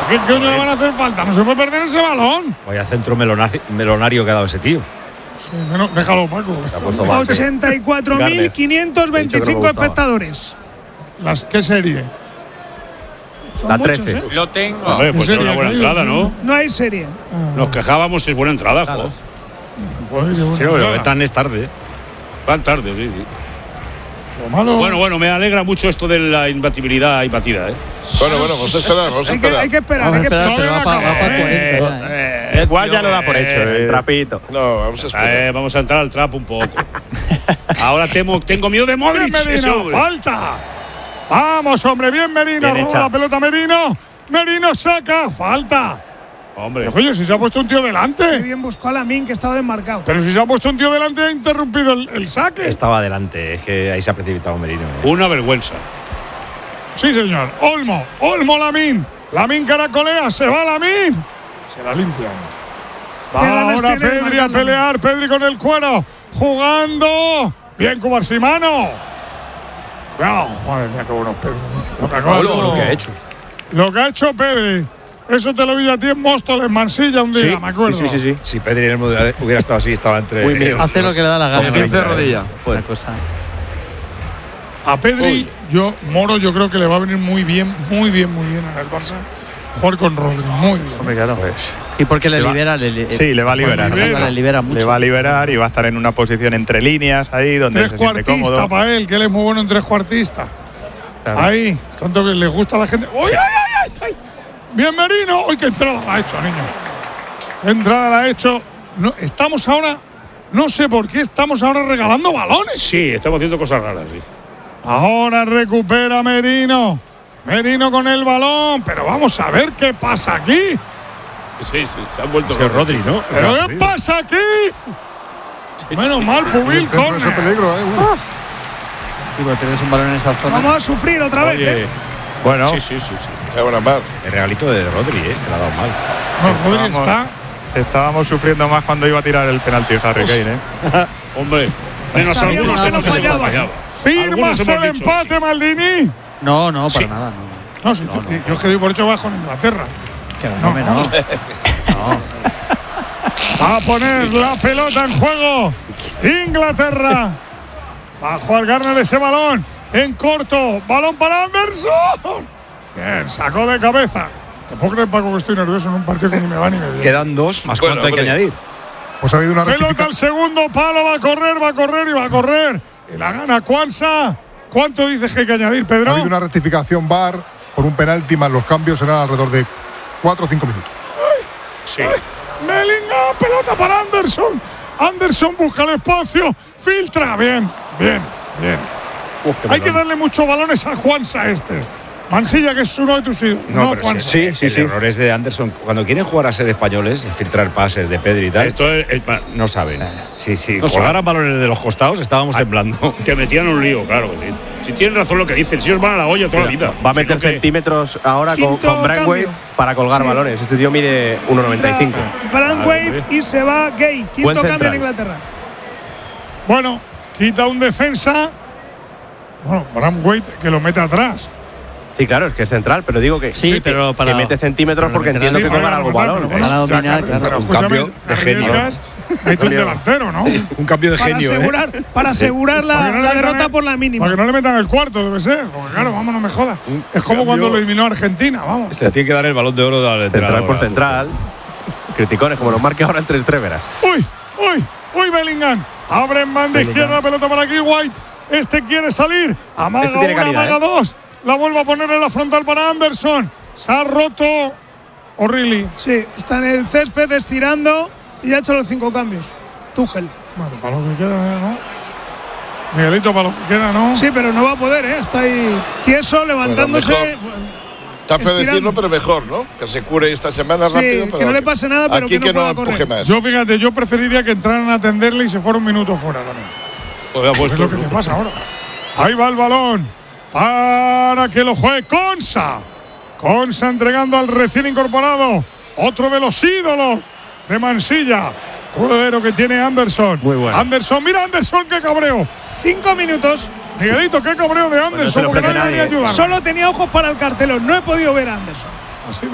¿Qué coño le van a hacer falta? No se puede perder ese balón. Vaya centro melonario que ha dado ese tío. Sí, bueno, déjalo, Paco. 84.525 espectadores. ¿Qué serie? Son La muchos, 13. Lo tengo. Hombre, pues es una buena entrada, ¿no? No hay serie. Nos quejábamos, es buena entrada, joder. Joder, Sí, pero tan es tarde. Van tarde, sí. Lo malo. Bueno, me alegra mucho esto de la imbatibilidad y batida, ¿eh? Bueno, vamos a esperar, Hay que esperar. Vamos a esperar, pero va para 40. Igual ya lo da por hecho, trapito. No, vamos a esperar. Vamos a entrar al trap un poco. Ahora tengo miedo de Modric. Bien, ese Merino, hombre. falta. Vamos, hombre, bien Merino. Bien Roba hecha. la pelota Merino. Merino saca, falta. Hombre, Pero, coño, si se ha puesto un tío Qué delante. bien buscó a Lamine, que estaba desmarcado. Pero si se ha puesto un tío delante, ha interrumpido el saque. Estaba adelante, es que ahí se ha precipitado Merino. una vergüenza. Sí, señor. Olmo Lamine. Lamine caracolea, se va Lamine. Se la limpia. Qué ganas Ahora tiene de Pedri a marcarlo. pelear. Pedri con el cuero. Jugando. Bien, Cubarsimano. Wow, madre mía, qué buenos Pedri. Lo que acaba de Lo que ha hecho. Lo que ha hecho Pedri. Eso te lo vi a ti en Móstoles, Mansilla, un día, me acuerdo. Sí. Si Pedri en el Mundial hubiera estado así, estaba entre. Muy bien. Hace lo que le da la gana. 15 rodillas. Una cosa. A Pedri, Moro, yo creo que le va a venir muy bien en el Barça. Jugar con Rodri, muy bien. Hombre, claro, pues. Y porque le libera. Sí, le va a liberar. Libera. Le libera mucho. Le va a liberar y va a estar en una posición entre líneas ahí donde se siente Trescuartista cómodo. para él, que él es muy bueno en trescuartista. Claro. Ahí, tanto que le gusta a la gente. ¡Uy, ay! Bien Merino. ¡Uy, qué entrada la ha hecho, niño! ¿Qué entrada la ha hecho? No, estamos ahora, no sé por qué, estamos ahora regalando balones. Sí, estamos haciendo cosas raras, sí. Ahora recupera Merino. Merino con el balón. Pero vamos a ver qué pasa aquí. Sí, se han vuelto. Ese Rodri, ¿no? ¿Pero qué pasa aquí? Menos mal, Pubil, Centro, ese córner. peligro, Y cuando tienes un balón en esa zona. Vamos a sufrir otra vez. Oye, Bueno, sí. Qué buena mar. El regalito de Rodri, que le ha dado mal. No, Rodri está. estábamos sufriendo más cuando iba a tirar el penalti Harry Kane, Hombre, menos Sabíamos algunos que que no no se fallaba. fallado. ¿Firmas Algunos el hemos dicho, empate, sí. Maldini? No, para Sí. nada. No, si yo es que doy por hecho bajo en Inglaterra. Que no. Va a poner la pelota en juego. Inglaterra. Va a jugar Garner ese balón. En corto. Balón para Anderson. Bien, sacó de cabeza. ¿Te puedo creer, Paco, que estoy nervioso en un partido que ni me va ni me viene? Quedan dos, más Bueno, cuánto hay que hombre. añadir. Pues ha habido una Pelota al segundo palo. Va a correr. Y la gana Cuanza. ¿Cuánto dices que hay que añadir, Pedro? Ha habido una rectificación VAR por un penalti más los cambios serán alrededor de 4 o 5 minutos. Sí. Bellingham, pelota para Anderson. Anderson busca el espacio. Filtra. Bien. Hay que darle muchos balones a Juansa este. Mansilla, que es uno de tus ídolos. No, pero Juansa. sí. El error es de Anderson. Cuando quieren jugar a ser españoles, filtrar pases de Pedri y tal, Esto es no saben. Si No colgaran balones de los costados, estábamos temblando. que metían un lío, claro que sí. Si tienen razón lo que dicen, si os van a la olla toda la vida. Va a meter Sino que- centímetros ahora Quinto con Brandweight cambio. para colgar Sí. balones. Este tío mide 1,95. Brandweight y se va Gay. Quinto Buen cambio central. en Inglaterra. Bueno, quita un defensa. Bueno, Braithwaite que lo mete atrás. Sí, claro, es que es central, pero digo que, Sí, pero para- que mete centímetros para porque lateral. entiendo que para colgar algún rematar, balón. pero Para bueno, dominar, ya, claro. pero Un escúchame, cambio de genio. arriesgas, mete un delantero, ¿no? Un cambio de Para genio, asegurar la, Para que no la le metan derrota el- por la mínima. Para que no le metan el cuarto, debe ser. Porque claro, vamos, no me jodas. Es como cuando lo eliminó Argentina, vamos. Se tiene que dar el balón de oro de la Central por central. Criticones, como nos marque ahora el 3-3, verás. ¡Uy, Bellingham! Abre en banda izquierda, pelota para aquí, White. Este quiere salir. Amaga Este tiene una, calidad, amaga dos. La vuelve a poner en la frontal para Anderson. Se ha roto O'Reilly. Sí, está en el césped estirando y ha hecho los 5 cambios. Tuchel. Bueno, para lo que queda, ¿no? Miguelito, para lo que queda, ¿no? Sí, pero no va a poder, ¿eh? Está ahí tieso, levantándose. Bueno, Está feo estirando. decirlo, pero mejor, ¿no? Que se cure esta semana Sí, rápido. que pero no le pase nada, pero aquí que no pueda empuje correr. más. Yo, fíjate, yo preferiría que entraran a atenderle y se fuera un minuto fuera también. Pues ya Es puesto. lo que te pasa ahora. Ahí va el balón para que lo juegue Consa. Consa entregando al recién incorporado. Otro de los ídolos de Mansilla. Cuero que tiene Anderson. Muy bueno. Anderson, mira Anderson, qué cabreo. 5 minutos. Miguelito, qué cabreo de Anderson. le Porque ofrece nadie venía a nadie. ayudar. Solo tenía ojos para el cartelón. No he podido ver a Anderson. Así